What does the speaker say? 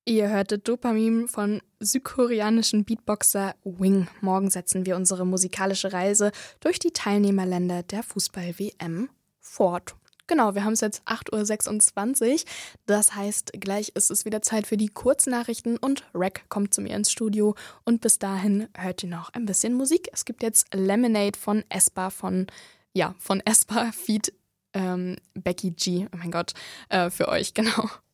Ihr hörtet Dopamin von südkoreanischen Beatboxer Wing. Morgen setzen wir unsere musikalische Reise durch die Teilnehmerländer der Fußball-WM fort. Genau, wir haben es jetzt 8:26 Uhr. Das heißt, gleich ist es wieder Zeit für die Kurznachrichten und Rack kommt zu mir ins Studio. Und bis dahin hört ihr noch ein bisschen Musik. Es gibt jetzt Lemonade von aespa von aespa feat. Becky G. Oh mein Gott, für euch, genau.